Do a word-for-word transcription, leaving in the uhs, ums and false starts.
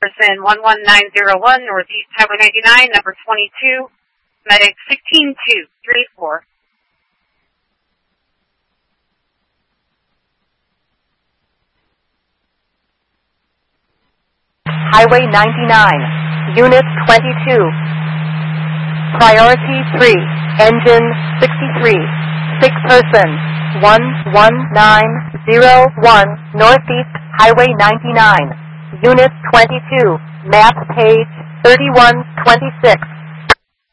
Person one one nine zero one, Northeast Highway ninety-nine, number twenty-two, medic sixteen two three four. Highway ninety-nine, Unit twenty-two. Priority three, Engine sixty-three. Sick person, one one nine zero one, Northeast Highway ninety-nine. Unit twenty-two, map page thirty-one twenty-six.